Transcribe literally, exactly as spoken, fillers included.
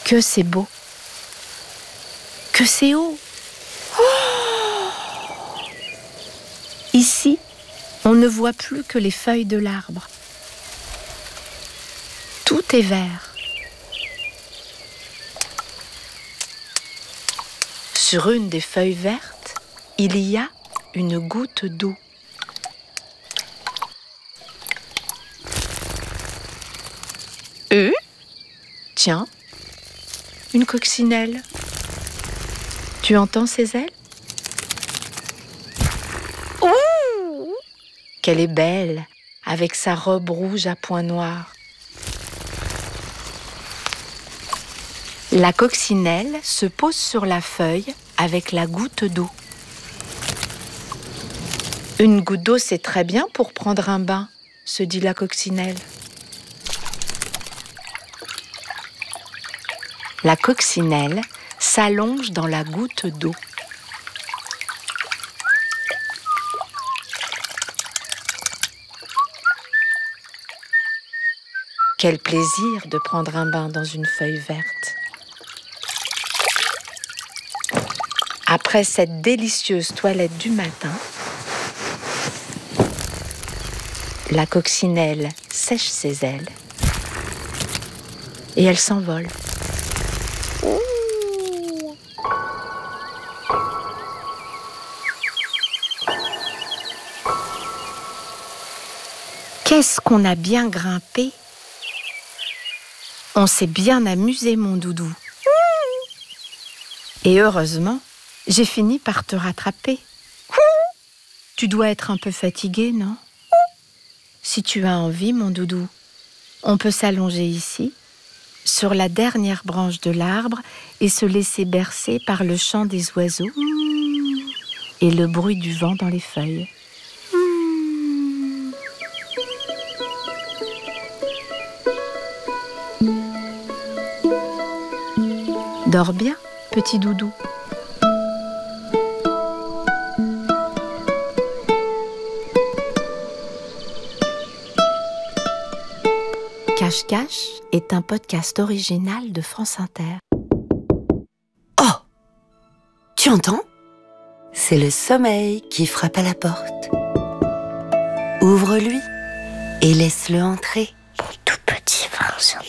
Que c'est beau. Que c'est haut. Oh! Ici, on ne voit plus que les feuilles de l'arbre. Tout est vert. Sur une des feuilles vertes, il y a une goutte d'eau. Euh? Tiens, une coccinelle. Tu entends ses ailes? Ouh! Qu'elle est belle, avec sa robe rouge à points noirs. La coccinelle se pose sur la feuille avec la goutte d'eau. Une goutte d'eau, c'est très bien pour prendre un bain, se dit la coccinelle. La coccinelle s'allonge dans la goutte d'eau. Quel plaisir de prendre un bain dans une feuille verte. Après cette délicieuse toilette du matin, la coccinelle sèche ses ailes et elle s'envole. Qu'est-ce qu'on a bien grimpé! On s'est bien amusé, mon doudou. Et heureusement, j'ai fini par te rattraper. Tu dois être un peu fatigué, non? Si tu as envie, mon doudou, on peut s'allonger ici, sur la dernière branche de l'arbre, et se laisser bercer par le chant des oiseaux et le bruit du vent dans les feuilles. Dors bien, petit doudou. Cache-Cache est un podcast original de France Inter. Oh! Tu entends? C'est le sommeil qui frappe à la porte. Ouvre-lui et laisse-le entrer. Mon tout petit Vincent.